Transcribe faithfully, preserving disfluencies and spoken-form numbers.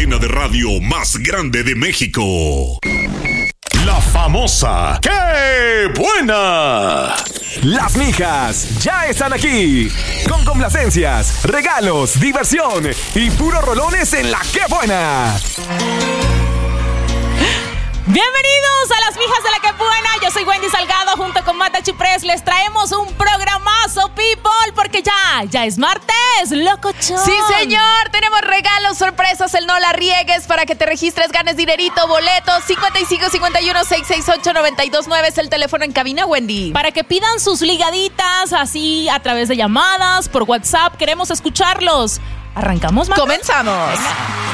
cadena de radio más grande de México. La famosa ¡Qué buena! Las mijas ya están aquí. Con complacencias, regalos, diversión y puros rolones en la ¡Qué buena! Bienvenidos a las mijas de la que buena. Yo soy Wendy Salgado junto con Mata Chiprés. Les traemos un programazo, people, porque ya, ya es martes, locochón. Sí, señor, tenemos regalos, sorpresas, el no la riegues para que te registres, ganes dinerito, boletos. cincuenta y cinco, cincuenta y uno, seiscientos sesenta y ocho, noventa y dos nueve es el teléfono en cabina, Wendy. Para que pidan sus ligaditas así a través de llamadas, por WhatsApp. Queremos escucharlos. ¿Arrancamos, Mata? Comenzamos. Venga.